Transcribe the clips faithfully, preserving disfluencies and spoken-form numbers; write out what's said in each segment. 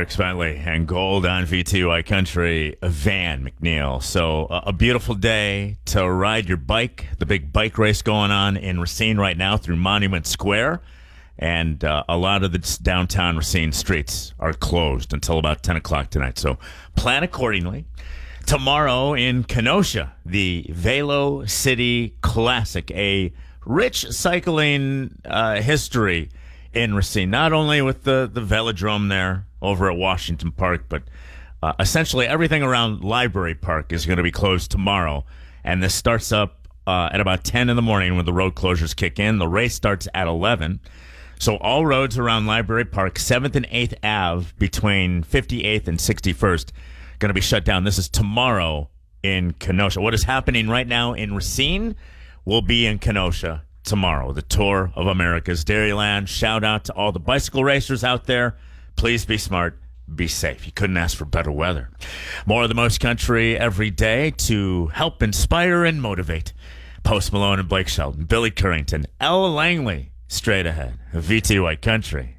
Dierks Bentley and Gold on V T Y Country, Van McNeil. So uh, a beautiful day to ride your bike. The big bike race going on in Racine right now through Monument Square. And uh, a lot of the downtown Racine streets are closed until about ten o'clock tonight. So plan accordingly. Tomorrow in Kenosha, the Velo City Classic, a rich cycling uh, history in Racine, not only with the, the velodrome there over at Washington Park, but uh, essentially everything around Library Park is going to be closed tomorrow. And this starts up uh, at about ten in the morning when the road closures kick in. The race starts at eleven. So all roads around Library Park, seventh and eighth Avenue between fifty-eighth and sixty-first, going to be shut down. This is tomorrow in Kenosha. What is happening right now in Racine will be in Kenosha tomorrow. The Tour of America's Dairyland. Shout out to all the bicycle racers out there. Please be smart, be safe. You couldn't ask for better weather. More of the Most Country every day to help inspire and motivate. Post Malone and Blake Shelton, Billy Currington, Ella Langley, straight ahead. V T Y Country.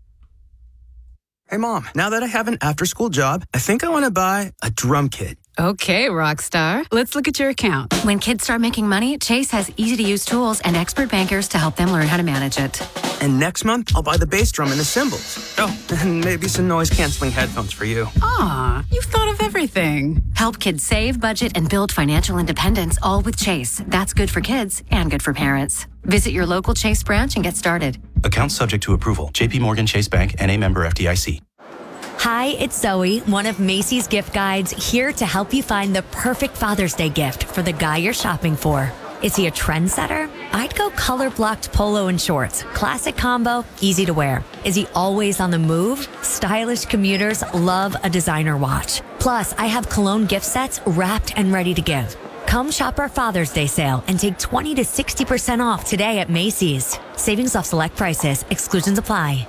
Hey, Mom, now that I have an after-school job, I think I want to buy a drum kit. Okay, Rockstar. Let's look at your account. When kids start making money, Chase has easy-to-use tools and expert bankers to help them learn how to manage it. And next month, I'll buy the bass drum and the cymbals. Oh, and maybe some noise-canceling headphones for you. Aw, you've thought of everything. Help kids save, budget, and build financial independence, all with Chase. That's good for kids and good for parents. Visit your local Chase branch and get started. Account subject to approval. J P Morgan Chase Bank, N A member F D I C. Hi, it's Zoe, one of Macy's gift guides, here to help you find the perfect Father's Day gift for the guy you're shopping for. Is he a trendsetter? I'd go color-blocked polo and shorts. Classic combo, easy to wear. Is he always on the move? Stylish commuters love a designer watch. Plus, I have cologne gift sets wrapped and ready to give. Come shop our Father's Day sale and take twenty to sixty percent off today at Macy's. Savings off select prices. Exclusions apply.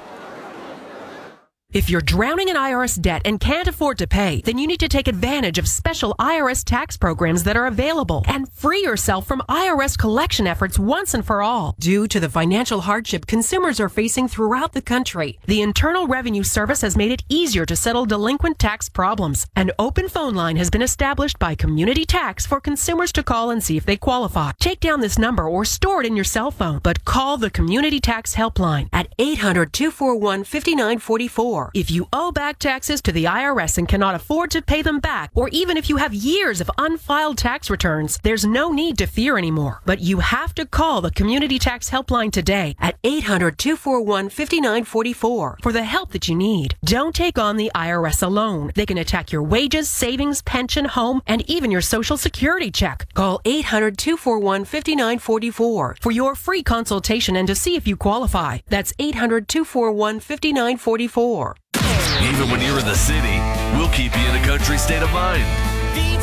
If you're drowning in I R S debt and can't afford to pay, then you need to take advantage of special I R S tax programs that are available and free yourself from I R S collection efforts once and for all. Due to the financial hardship consumers are facing throughout the country, the Internal Revenue Service has made it easier to settle delinquent tax problems. An open phone line has been established by Community Tax for consumers to call and see if they qualify. Take down this number or store it in your cell phone, but call the Community Tax Helpline at eight hundred, two four one, five nine four four. If you owe back taxes to the I R S and cannot afford to pay them back, or even if you have years of unfiled tax returns, there's no need to fear anymore. But you have to call the Community Tax Helpline today at eight hundred, two four one, five nine four four for the help that you need. Don't take on the I R S alone. They can attack your wages, savings, pension, home, and even your Social Security check. Call eight hundred, two four one, five nine four four for your free consultation and to see if you qualify. That's eight hundred, two four one, five nine four four. Even when you're in the city, we'll keep you in a country state of mind.